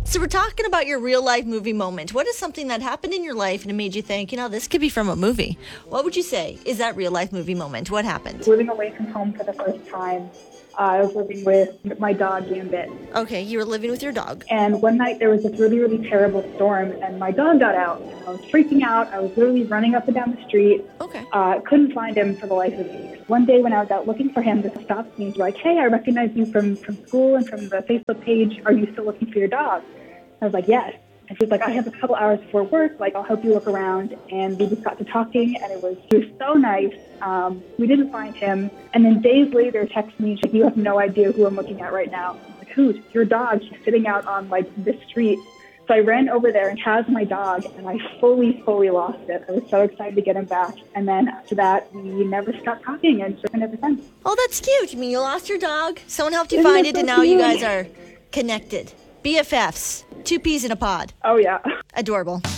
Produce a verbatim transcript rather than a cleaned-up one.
So we're talking about your real life movie moment. What is something that happened in your life and it made you think, you know, this could be from a movie? What would you say is that real life movie moment? What happened? Living away from home for the first time. Uh, I was living with my dog, Gambit. Okay, you were living with your dog. And one night there was this really, really terrible storm, and my dog got out. And I was freaking out. I was literally running up and down the street. Okay. Uh, couldn't find him for the life of me. One day when I was out looking for him, this stopped me. He's like, hey, I recognize you from, from school and from the Facebook page. Are you still looking for your dog? I was like, yes. And she was like, I have a couple hours before work. Like, I'll help you look around. And we just got to talking, and it was, he was so nice. Um, we didn't find him. And then days later, texted me, she's like, you have no idea who I'm looking at right now. I'm like, who? Your dog. She's sitting out on, like, this street. So I ran over there and has my dog, and I fully, fully lost it. I was so excited to get him back. And then after that, we never stopped talking, and it's been ever since. Oh, that's cute. I mean, you lost your dog. Someone helped you Isn't find that it, so and now you cute? guys are connected. B F Fs. Two peas in a pod. Oh, yeah. Adorable.